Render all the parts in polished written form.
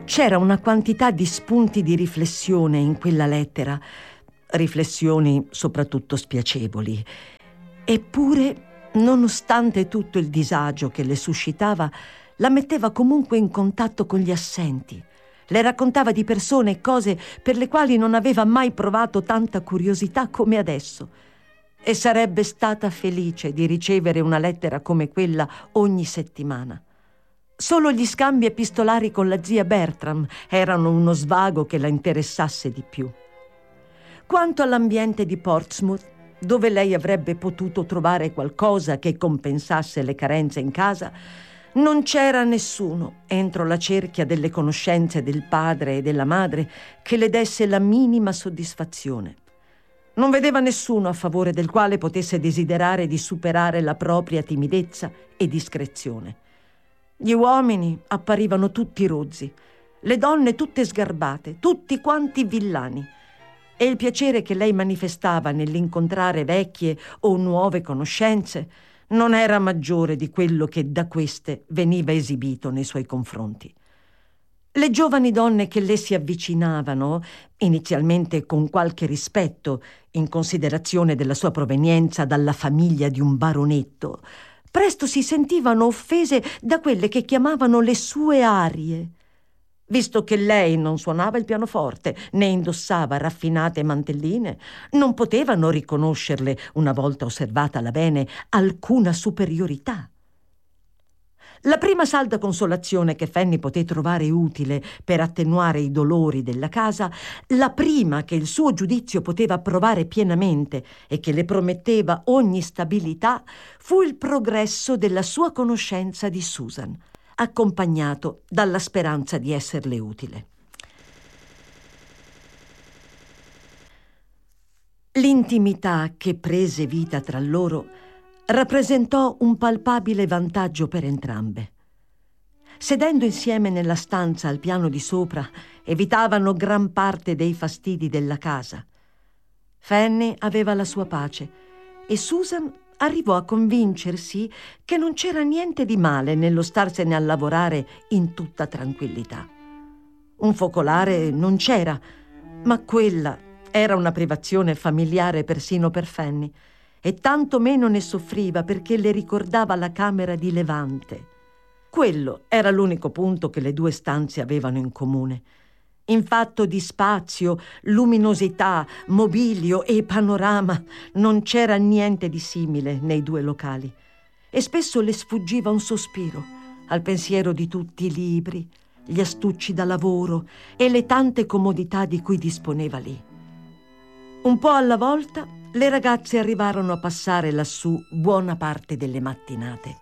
C'era una quantità di spunti di riflessione in quella lettera, riflessioni soprattutto spiacevoli. Eppure, nonostante tutto il disagio che le suscitava, la metteva comunque in contatto con gli assenti. Le raccontava di persone e cose per le quali non aveva mai provato tanta curiosità come adesso. E sarebbe stata felice di ricevere una lettera come quella ogni settimana. Solo gli scambi epistolari con la zia Bertram erano uno svago che la interessasse di più. Quanto all'ambiente di Portsmouth, dove lei avrebbe potuto trovare qualcosa che compensasse le carenze in casa, non c'era nessuno entro la cerchia delle conoscenze del padre e della madre che le desse la minima soddisfazione. Non vedeva nessuno a favore del quale potesse desiderare di superare la propria timidezza e discrezione. Gli uomini apparivano tutti rozzi, le donne tutte sgarbate, tutti quanti villani. E il piacere che lei manifestava nell'incontrare vecchie o nuove conoscenze non era maggiore di quello che da queste veniva esibito nei suoi confronti. Le giovani donne che le si avvicinavano, inizialmente con qualche rispetto, in considerazione della sua provenienza dalla famiglia di un baronetto, presto si sentivano offese da quelle che chiamavano le sue arie. Visto che lei non suonava il pianoforte né indossava raffinate mantelline, non potevano riconoscerle, una volta osservatala bene, alcuna superiorità. La prima salda consolazione che Fanny poté trovare utile per attenuare i dolori della casa, la prima che il suo giudizio poteva approvare pienamente e che le prometteva ogni stabilità, fu il progresso della sua conoscenza di Susan, accompagnato dalla speranza di esserle utile. L'intimità che prese vita tra loro rappresentò un palpabile vantaggio per entrambe. Sedendo insieme nella stanza al piano di sopra, evitavano gran parte dei fastidi della casa. Fanny aveva la sua pace e Susan arrivò a convincersi che non c'era niente di male nello starsene a lavorare in tutta tranquillità. Un focolare non c'era, ma quella era una privazione familiare persino per Fanny, e tanto meno ne soffriva perché le ricordava la camera di Levante. Quello era l'unico punto che le due stanze avevano in comune. In fatto di spazio, luminosità, mobilio e panorama non c'era niente di simile nei due locali, e spesso le sfuggiva un sospiro al pensiero di tutti i libri, gli astucci da lavoro e le tante comodità di cui disponeva lì. Un po' alla volta le ragazze arrivarono a passare lassù buona parte delle mattinate.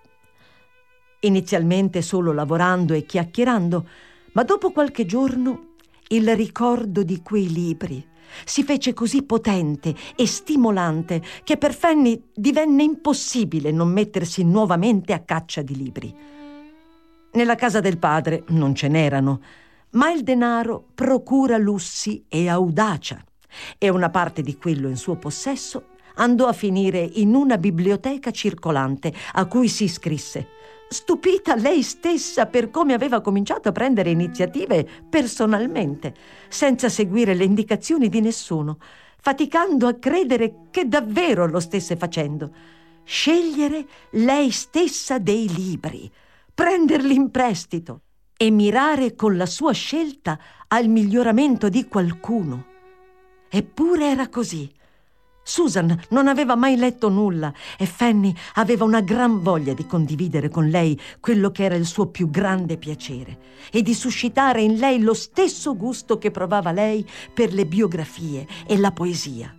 Inizialmente solo lavorando e chiacchierando, ma dopo qualche giorno il ricordo di quei libri si fece così potente e stimolante che per Fanny divenne impossibile non mettersi nuovamente a caccia di libri. Nella casa del padre non ce n'erano, ma il denaro procura lussi e audacia, e una parte di quello in suo possesso andò a finire in una biblioteca circolante a cui si iscrisse, stupita lei stessa per come aveva cominciato a prendere iniziative personalmente, senza seguire le indicazioni di nessuno, faticando a credere che davvero lo stesse facendo. Scegliere lei stessa dei libri, prenderli in prestito e mirare con la sua scelta al miglioramento di qualcuno. Eppure era così. Susan non aveva mai letto nulla e Fanny aveva una gran voglia di condividere con lei quello che era il suo più grande piacere e di suscitare in lei lo stesso gusto che provava lei per le biografie e la poesia.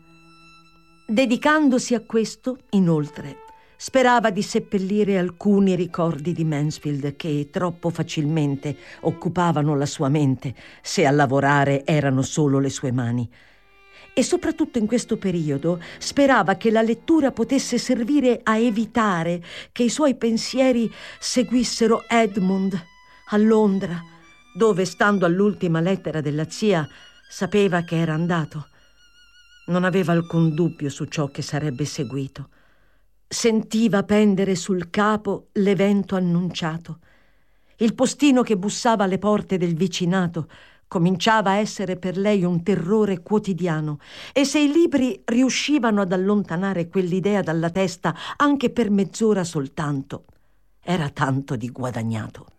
Dedicandosi a questo, inoltre, sperava di seppellire alcuni ricordi di Mansfield che troppo facilmente occupavano la sua mente se a lavorare erano solo le sue mani. E soprattutto in questo periodo sperava che la lettura potesse servire a evitare che i suoi pensieri seguissero Edmund a Londra, dove, stando all'ultima lettera della zia, sapeva che era andato. Non aveva alcun dubbio su ciò che sarebbe seguito. Sentiva pendere sul capo l'evento annunciato Il postino che bussava alle porte del vicinato cominciava a essere per lei un terrore quotidiano, e se i libri riuscivano ad allontanare quell'idea dalla testa anche per mezz'ora soltanto, era tanto di guadagnato.